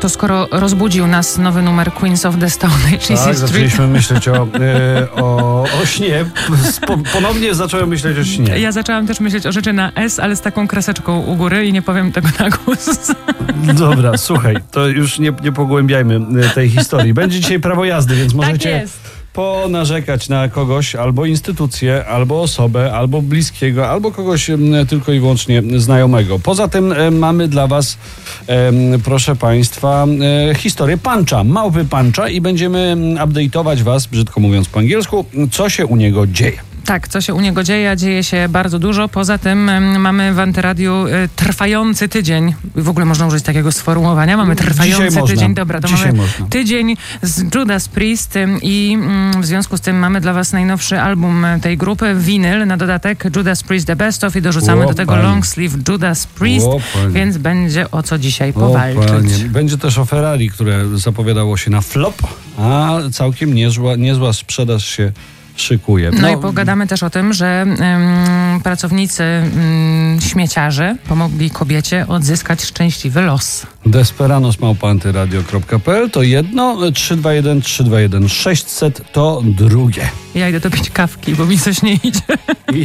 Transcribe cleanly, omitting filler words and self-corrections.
to skoro rozbudził nas nowy numer Queens of the Stone Age, tak, zaczęliśmy myśleć o śnie. Ponownie zacząłem myśleć o śnie. Ja zaczęłam też myśleć o rzeczy na S, ale z taką kreseczką u góry i nie powiem tego na głos. Dobra, słuchaj, to już nie pogłębiajmy tej historii. Będzie dzisiaj prawo jazdy, więc możecie ponarzekać na kogoś, albo instytucję, albo osobę, albo bliskiego, albo kogoś tylko i wyłącznie znajomego. Poza tym mamy dla was, proszę państwa, historię Puncha, małpy Puncha i będziemy update'ować was, brzydko mówiąc po angielsku, co się u niego dzieje. Tak, co się u niego dzieje, a dzieje się bardzo dużo. Poza tym mamy w Antyradiu trwający tydzień. W ogóle można użyć takiego sformułowania. Mamy trwający tydzień. Dobra, to mamy tydzień z Judas Priest i w związku z tym mamy dla was najnowszy album tej grupy, winyl, na dodatek Judas Priest The Best Of i dorzucamy do tego long sleeve Judas Priest, więc będzie o co dzisiaj powalczyć. Będzie też o Ferrari, które zapowiadało się na flop, a całkiem niezła sprzedaż się szykuje. No i pogadamy też o tym, że pracownicy śmieciarze pomogli kobiecie odzyskać szczęśliwy los. Desperanos@antyradio.pl to jedno, 321 321 600 to drugie. Ja idę dopić kawki, bo mi coś nie idzie.